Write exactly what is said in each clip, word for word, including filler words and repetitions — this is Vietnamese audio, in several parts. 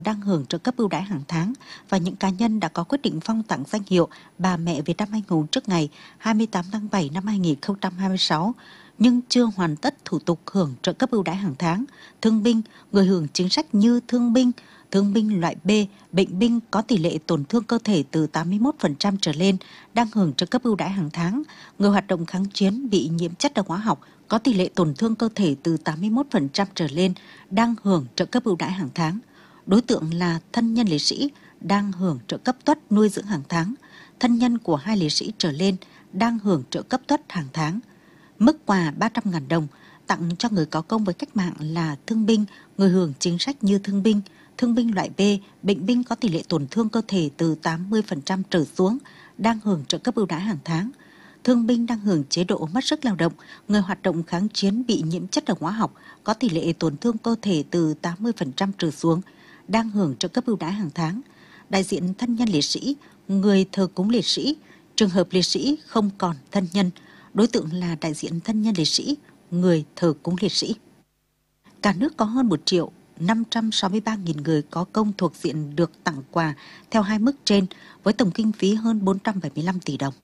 đang hưởng trợ cấp ưu đãi hàng tháng và những cá nhân đã có quyết định phong tặng danh hiệu Bà Mẹ Việt Nam Anh hùng trước ngày hai mươi tám tháng bảy năm hai nghìn không trăm hai mươi sáu nhưng chưa hoàn tất thủ tục hưởng trợ cấp ưu đãi hàng tháng, thương binh, người hưởng chính sách như thương binh, thương binh loại B, bệnh binh có tỷ lệ tổn thương cơ thể từ tám mươi mốt phần trăm trở lên đang hưởng trợ cấp ưu đãi hàng tháng, người hoạt động kháng chiến bị nhiễm chất độc hóa học có tỷ lệ tổn thương cơ thể từ tám mươi mốt phần trăm trở lên đang hưởng trợ cấp ưu đãi hàng tháng. Đối tượng là thân nhân liệt sĩ đang hưởng trợ cấp tuất nuôi dưỡng hàng tháng, thân nhân của hai liệt sĩ trở lên đang hưởng trợ cấp tuất hàng tháng. Mức quà ba trăm nghìn đồng tặng cho người có công với cách mạng là thương binh, người hưởng chính sách như thương binh, thương binh loại B, bệnh binh có tỷ lệ tổn thương cơ thể từ tám mươi phần trăm trở xuống đang hưởng trợ cấp ưu đãi hàng tháng. Thương binh đang hưởng chế độ mất sức lao động, người hoạt động kháng chiến bị nhiễm chất độc hóa học có tỷ lệ tổn thương cơ thể từ tám mươi phần trăm trở xuống đang hưởng trợ cấp ưu đãi hàng tháng. Đại diện thân nhân liệt sĩ, người thờ cúng liệt sĩ, trường hợp liệt sĩ không còn thân nhân, đối tượng là đại diện thân nhân liệt sĩ, người thờ cúng liệt sĩ. Cả nước có hơn một triệu năm trăm sáu mươi ba nghìn người có công thuộc diện được tặng quà theo hai mức trên với tổng kinh phí hơn bốn trăm bảy mươi lăm tỷ đồng.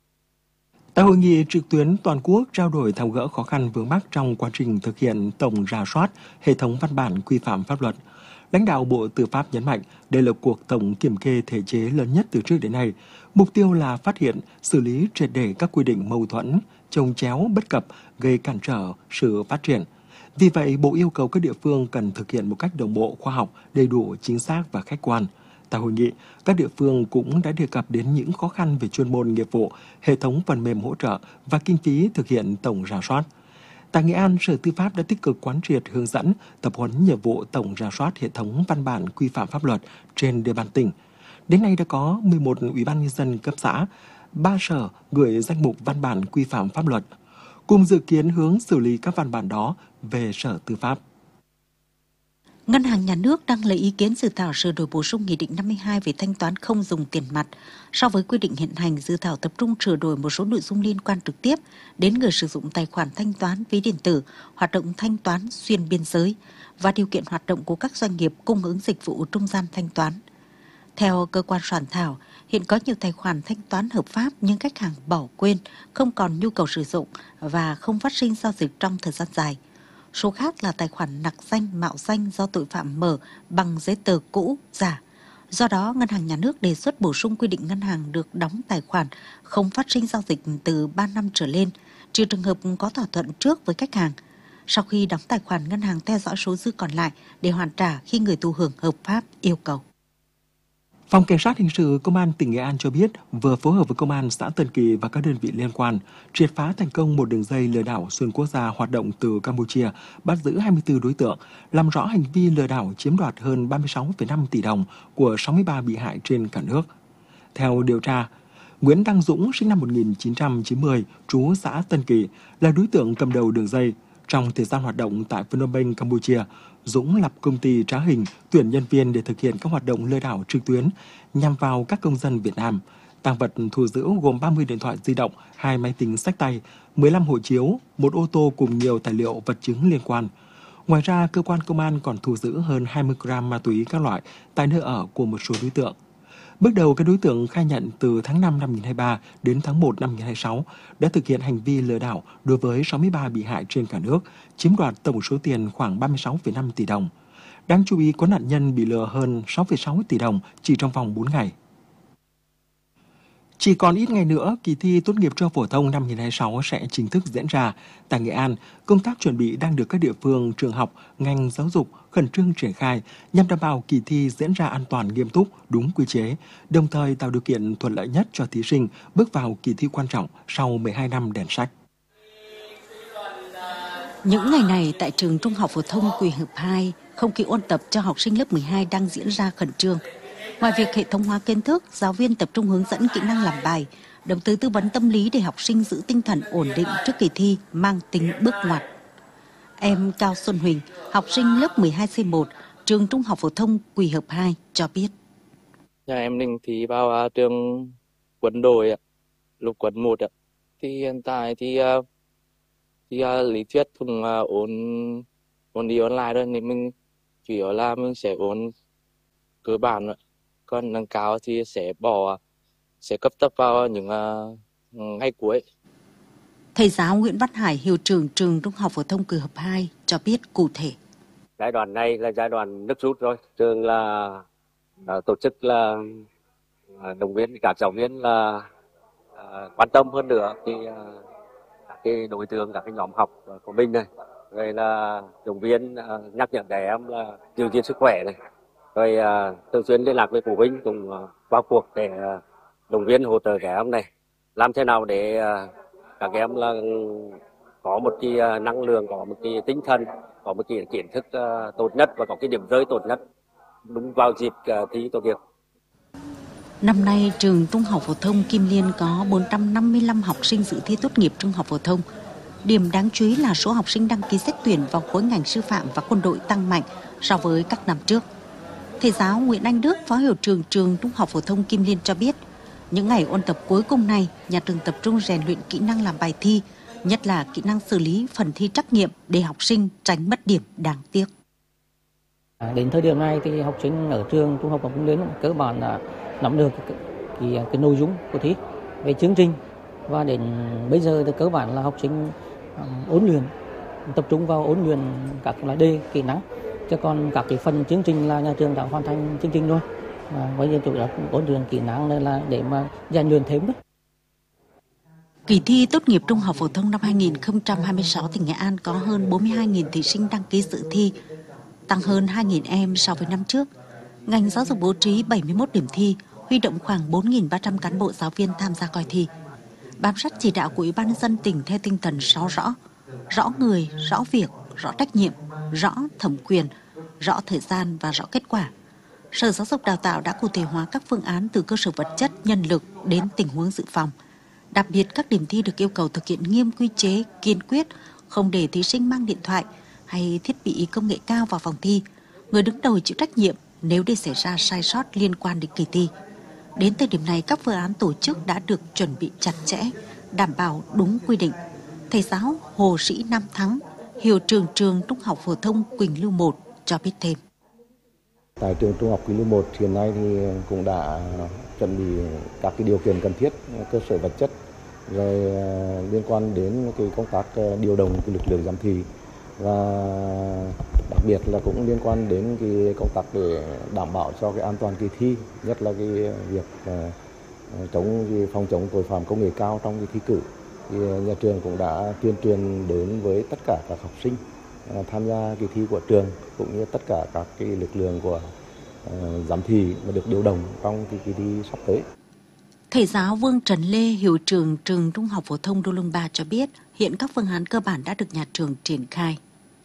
Tại hội nghị trực tuyến toàn quốc trao đổi tháo gỡ khó khăn vướng mắc trong quá trình thực hiện tổng rà soát hệ thống văn bản quy phạm pháp luật, lãnh đạo Bộ Tư pháp nhấn mạnh đây là cuộc tổng kiểm kê thể chế lớn nhất từ trước đến nay. Mục tiêu là phát hiện, xử lý triệt để các quy định mâu thuẫn, chồng chéo, bất cập, gây cản trở sự phát triển. Vì vậy, Bộ yêu cầu các địa phương cần thực hiện một cách đồng bộ, khoa học, đầy đủ, chính xác và khách quan. Tại hội nghị, các địa phương cũng đã đề cập đến những khó khăn về chuyên môn nghiệp vụ, hệ thống phần mềm hỗ trợ và kinh phí thực hiện tổng rà soát. Tại Nghệ An, Sở Tư pháp đã tích cực quán triệt hướng dẫn, tập huấn nhiệm vụ tổng rà soát hệ thống văn bản quy phạm pháp luật trên địa bàn tỉnh. Đến nay đã có mười một ủy ban nhân dân cấp xã, ba sở gửi danh mục văn bản quy phạm pháp luật, cùng dự kiến hướng xử lý các văn bản đó về Sở Tư pháp. Ngân hàng Nhà nước đang lấy ý kiến dự thảo sửa đổi bổ sung Nghị định năm mươi hai về thanh toán không dùng tiền mặt. So với quy định hiện hành, dự thảo tập trung sửa đổi một số nội dung liên quan trực tiếp đến người sử dụng tài khoản thanh toán ví điện tử, hoạt động thanh toán xuyên biên giới và điều kiện hoạt động của các doanh nghiệp cung ứng dịch vụ trung gian thanh toán. Theo cơ quan soạn thảo, hiện có nhiều tài khoản thanh toán hợp pháp nhưng khách hàng bỏ quên, không còn nhu cầu sử dụng và không phát sinh giao dịch trong thời gian dài. Số khác là tài khoản nặc danh, mạo danh do tội phạm mở bằng giấy tờ cũ, giả. Do đó, Ngân hàng Nhà nước đề xuất bổ sung quy định ngân hàng được đóng tài khoản không phát sinh giao dịch từ ba năm trở lên, trừ trường hợp có thỏa thuận trước với khách hàng. Sau khi đóng tài khoản, ngân hàng theo dõi số dư còn lại để hoàn trả khi người thụ hưởng hợp pháp yêu cầu. Phòng Cảnh sát Hình sự Công an tỉnh Nghệ An cho biết vừa phối hợp với Công an xã Tân Kỳ và các đơn vị liên quan triệt phá thành công một đường dây lừa đảo xuyên quốc gia hoạt động từ Campuchia, bắt giữ hai mươi tư đối tượng, làm rõ hành vi lừa đảo chiếm đoạt hơn ba mươi sáu phẩy năm tỷ đồng của sáu mươi ba bị hại trên cả nước. Theo điều tra, Nguyễn Đăng Dũng sinh năm một nghìn chín trăm chín mươi, trú xã Tân Kỳ, là đối tượng cầm đầu đường dây. Trong thời gian hoạt động tại Phnom Penh, Campuchia, Dũng lập công ty trá hình tuyển nhân viên để thực hiện các hoạt động lừa đảo trực tuyến nhằm vào các công dân Việt Nam. Tang vật thu giữ gồm ba mươi điện thoại di động, hai máy tính xách tay, mười lăm hộ chiếu, một ô tô cùng nhiều tài liệu vật chứng liên quan. Ngoài ra, cơ quan công an còn thu giữ hơn hai mươi gram ma túy các loại tại nơi ở của một số đối tượng. Bước đầu, các đối tượng khai nhận từ tháng năm năm hai nghìn không trăm hai mươi ba đến tháng một năm hai nghìn không trăm hai mươi sáu đã thực hiện hành vi lừa đảo đối với sáu mươi ba bị hại trên cả nước, chiếm đoạt tổng số tiền khoảng ba mươi sáu phẩy năm tỷ đồng. Đáng chú ý, có nạn nhân bị lừa hơn sáu phẩy sáu tỷ đồng chỉ trong vòng bốn ngày. Chỉ còn ít ngày nữa, kỳ thi tốt nghiệp trung học phổ thông năm hai nghìn không trăm hai mươi sáu sẽ chính thức diễn ra. Tại Nghệ An, công tác chuẩn bị đang được các địa phương, trường học, ngành giáo dục khẩn trương triển khai nhằm đảm bảo kỳ thi diễn ra an toàn, nghiêm túc, đúng quy chế, đồng thời tạo điều kiện thuận lợi nhất cho thí sinh bước vào kỳ thi quan trọng sau mười hai năm đèn sách. Những ngày này tại trường Trung học phổ thông Quỳ Hợp hai, không khí ôn tập cho học sinh lớp mười hai đang diễn ra khẩn trương. Ngoài việc hệ thống hóa kiến thức, giáo viên tập trung hướng dẫn kỹ năng làm bài, đồng thời tư vấn tâm lý để học sinh giữ tinh thần ổn định trước kỳ thi mang tính bước ngoặt. Em Cao Xuân Huỳnh, học sinh lớp mười hai C một, trường Trung học phổ thông Quỳ Hợp hai cho biết. Nhà em định thi vào uh, trường quân đội, uh, lục quân một. Uh. Thì hiện tại thì, uh, thì uh, lý thuyết cũng uh, ổn ổn đi online rồi, nên mình chủ yếu là mình sẽ ổn cơ bản ạ. Còn nâng cao thì sẽ bỏ sẽ cấp tập vào những uh, ngày cuối. Thầy giáo Nguyễn Văn Hải, hiệu trưởng trường Trung học phổ thông Quỳ Hợp hai cho biết cụ thể. Giai đoạn này là giai đoạn nước rút rồi, trường là uh, tổ chức là uh, động viên các giáo viên là uh, quan tâm hơn nữa thì uh, các cái đối tượng, các cái nhóm học của mình này, rồi là động viên uh, nhắc nhở trẻ em là giữ gìn sức khỏe này, rồi uh, thường xuyên liên lạc với phụ huynh cùng uh, vào cuộc để uh, động viên hỗ trợ trẻ em này, làm thế nào để uh, các em là có một cái uh, năng lượng, có một cái tinh thần, có một cái kiến thức uh, tốt nhất và có cái điểm rơi tốt nhất đúng vào dịp uh, thi tốt nghiệp. Năm nay, trường Trung học phổ thông Kim Liên có bốn trăm năm mươi lăm học sinh dự thi tốt nghiệp trung học phổ thông. Điểm đáng chú ý là số học sinh đăng ký xét tuyển vào khối ngành sư phạm và quân đội tăng mạnh so với các năm trước. Thầy giáo Nguyễn Anh Đức, phó hiệu trưởng trường Trung học phổ thông Kim Liên cho biết, những ngày ôn tập cuối cùng này, nhà trường tập trung rèn luyện kỹ năng làm bài thi, nhất là kỹ năng xử lý phần thi trắc nghiệm để học sinh tránh mất điểm đáng tiếc. Đến thời điểm này thì học sinh ở trường Trung học phổ thông Kim Liên cơ bản là nắm được cái, cái, cái nội dung của thi về chương trình, và đến bây giờ thì cơ bản là học sinh um, ôn luyện, tập trung vào ôn luyện các loại đề kỹ năng, chứ còn các cái phần chương trình là nhà trường đã hoàn thành chương trình rồi. À, bây giờ chủ yếu ôn luyện kỹ năng này là để mà rèn luyện thêm đó. Kỳ thi tốt nghiệp trung học phổ thông năm hai nghìn không trăm hai mươi sáu, tỉnh Nghệ An có hơn bốn mươi hai nghìn thí sinh đăng ký dự thi, tăng hơn hai nghìn em so với năm trước. Ngành giáo dục bố trí bảy mươi mốt điểm thi, huy động khoảng bốn nghìn ba trăm cán bộ giáo viên tham gia coi thi. Bám sát chỉ đạo của Ủy ban nhân dân tỉnh theo tinh thần sáu rõ: rõ người, rõ việc, rõ trách nhiệm, rõ thẩm quyền, rõ thời gian và rõ kết quả. Sở Giáo dục Đào tạo đã cụ thể hóa các phương án từ cơ sở vật chất, nhân lực đến tình huống dự phòng. Đặc biệt, các điểm thi được yêu cầu thực hiện nghiêm quy chế, kiên quyết, không để thí sinh mang điện thoại hay thiết bị công nghệ cao vào phòng thi. Người đứng đầu chịu trách nhiệm nếu để xảy ra sai sót liên quan đến kỳ thi. Đến thời điểm này, các phương án tổ chức đã được chuẩn bị chặt chẽ, đảm bảo đúng quy định. Thầy giáo Hồ Sĩ Nam Thắng, hiệu trưởng trường Trung học phổ thông Quỳnh Lưu một cho biết thêm. Tại trường Trung học Quỳnh Lưu một hiện nay thì cũng đã chuẩn bị các cái điều kiện cần thiết, cơ sở vật chất, rồi liên quan đến cái công tác điều động cái lực lượng giám thị, và đặc biệt là cũng liên quan đến cái công tác để đảm bảo cho cái an toàn kỳ thi, nhất là cái việc chống cái phòng chống tội phạm công nghệ cao trong cái thi cử. Thì nhà trường cũng đã tuyên truyền đến với tất cả các học sinh tham gia kỳ thi của trường, cũng như tất cả các cái lực lượng của uh, giám thị mà được điều động trong cái kỳ thi sắp tới. Thầy giáo Vương Trần Lê, hiệu trưởng trường Trung học phổ thông Đô Lương Ba cho biết, hiện các phương án cơ bản đã được nhà trường triển khai.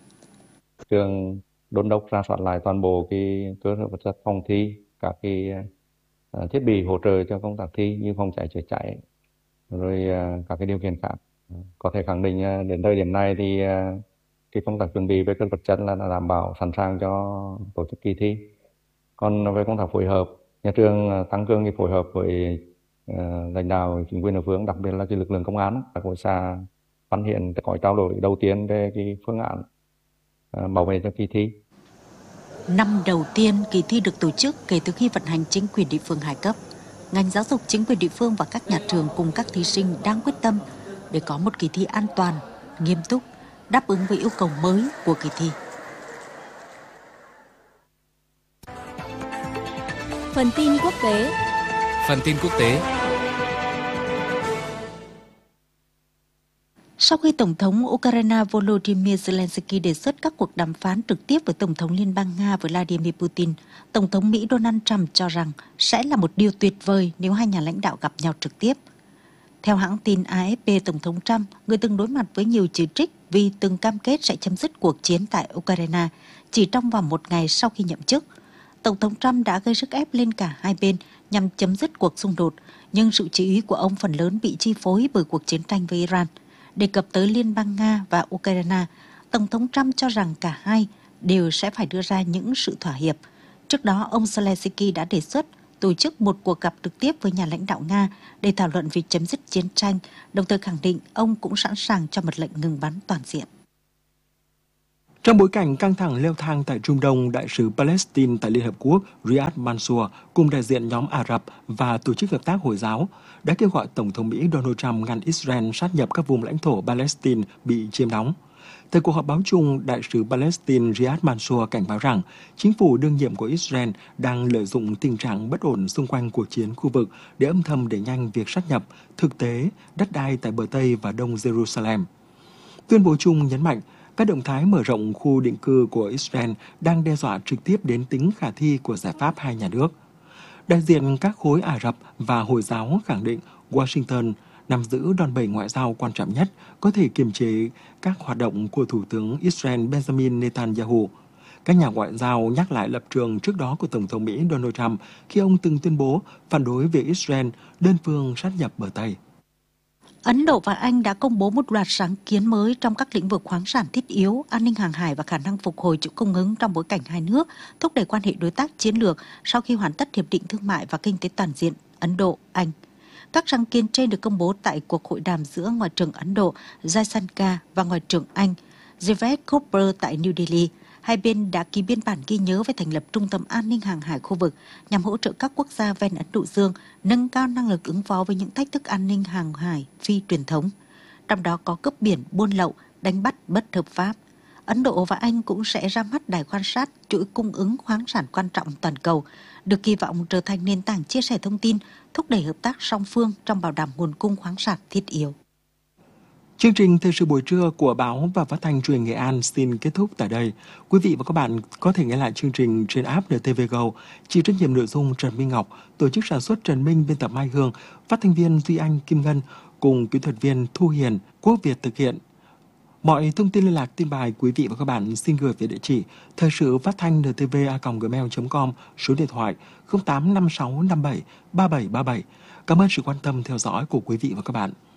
Trường đôn đốc rà soát lại toàn bộ cái cơ sở vật chất phòng thi, các cái uh, thiết bị hỗ trợ cho công tác thi như phòng cháy chữa cháy, rồi uh, các cái điều kiện khác. Có thể khẳng định uh, đến thời điểm này thì uh, cái công tác chuẩn bị về cơ sở vật chất là đảm bảo sẵn sàng cho tổ chức kỳ thi. Còn về công tác phối hợp, nhà trường tăng cường cái phối hợp với uh, lãnh đạo chính quyền địa phương, đặc biệt là cái lực lượng công an, các hội xã phát hiện có trao đổi đầu tiên về cái phương án uh, bảo vệ cho kỳ thi. Năm đầu tiên kỳ thi được tổ chức kể từ khi vận hành chính quyền địa phương hai cấp. Ngành giáo dục, chính quyền địa phương và các nhà trường cùng các thí sinh đang quyết tâm để có một kỳ thi an toàn, nghiêm túc, đáp ứng với yêu cầu mới của kỳ thi. Phần tin quốc tế. Phần tin quốc tế. Sau khi Tổng thống Ukraine Volodymyr Zelensky đề xuất các cuộc đàm phán trực tiếp với Tổng thống Liên bang Nga Vladimir Putin, Tổng thống Mỹ Donald Trump cho rằng sẽ là một điều tuyệt vời nếu hai nhà lãnh đạo gặp nhau trực tiếp. Theo hãng tin a ép pê, Tổng thống Trump, người từng đối mặt với nhiều chỉ trích vì từng cam kết sẽ chấm dứt cuộc chiến tại Ukraine chỉ trong vòng một ngày sau khi nhậm chức. Tổng thống Trump đã gây sức ép lên cả hai bên nhằm chấm dứt cuộc xung đột, nhưng sự chú ý của ông phần lớn bị chi phối bởi cuộc chiến tranh với Iran. Đề cập tới Liên bang Nga và Ukraine, Tổng thống Trump cho rằng cả hai đều sẽ phải đưa ra những sự thỏa hiệp. Trước đó, ông Zelensky đã đề xuất tổ chức một cuộc gặp trực tiếp với nhà lãnh đạo Nga để thảo luận về chấm dứt chiến tranh, đồng thời khẳng định ông cũng sẵn sàng cho một lệnh ngừng bắn toàn diện. Trong bối cảnh căng thẳng leo thang tại Trung Đông, Đại sứ Palestine tại Liên Hợp Quốc Riyad Mansour cùng đại diện nhóm Ả Rập và Tổ chức Hợp tác Hồi giáo đã kêu gọi Tổng thống Mỹ Donald Trump ngăn Israel sát nhập các vùng lãnh thổ Palestine bị chiếm đóng. Tại cuộc họp báo chung, Đại sứ Palestine Riyad Mansour cảnh báo rằng chính phủ đương nhiệm của Israel đang lợi dụng tình trạng bất ổn xung quanh cuộc chiến khu vực để âm thầm đẩy nhanh việc sát nhập thực tế đất đai tại bờ Tây và Đông Jerusalem. Tuyên bố chung nhấn mạnh các động thái mở rộng khu định cư của Israel đang đe dọa trực tiếp đến tính khả thi của giải pháp hai nhà nước. Đại diện các khối Ả Rập và Hồi giáo khẳng định Washington nắm giữ đòn bẩy ngoại giao quan trọng nhất có thể kiềm chế các hoạt động của Thủ tướng Israel Benjamin Netanyahu. Các nhà ngoại giao nhắc lại lập trường trước đó của Tổng thống Mỹ Donald Trump khi ông từng tuyên bố phản đối việc Israel đơn phương sát nhập bờ Tây. Ấn Độ và Anh đã công bố một loạt sáng kiến mới trong các lĩnh vực khoáng sản thiết yếu, an ninh hàng hải và khả năng phục hồi chuỗi cung ứng trong bối cảnh hai nước thúc đẩy quan hệ đối tác chiến lược sau khi hoàn tất Hiệp định Thương mại và Kinh tế Toàn diện Ấn Độ-Anh. Các sáng kiến trên được công bố tại cuộc hội đàm giữa Ngoại trưởng Ấn Độ Jaisankar và Ngoại trưởng Anh Jared Cooper tại New Delhi. Hai bên đã ký biên bản ghi nhớ về thành lập Trung tâm An ninh Hàng hải khu vực nhằm hỗ trợ các quốc gia ven Ấn Độ Dương nâng cao năng lực ứng phó với những thách thức an ninh hàng hải phi truyền thống, trong đó có cướp biển, buôn lậu, đánh bắt bất hợp pháp. Ấn Độ và Anh cũng sẽ ra mắt đài quan sát chuỗi cung ứng khoáng sản quan trọng toàn cầu, được kỳ vọng trở thành nền tảng chia sẻ thông tin, thúc đẩy hợp tác song phương trong bảo đảm nguồn cung khoáng sản thiết yếu. Chương trình Thời sự buổi trưa của Báo và Phát thanh Truyền hình Nghệ An xin kết thúc tại đây. Quý vị và các bạn có thể nghe lại chương trình trên app en tê vê Go. Chịu trách nhiệm nội dung Trần Minh Ngọc, tổ chức sản xuất Trần Minh, biên tập Mai Hương, phát thanh viên Duy Anh, Kim Ngân cùng kỹ thuật viên Thu Hiền, Quốc Việt thực hiện. Mọi thông tin liên lạc tin bài quý vị và các bạn xin gửi về địa chỉ thời sự phát thanh en tê vê a còng gmail chấm com, số điện thoại không tám năm sáu năm bảy ba bảy ba bảy. Cảm ơn sự quan tâm theo dõi của quý vị và các bạn.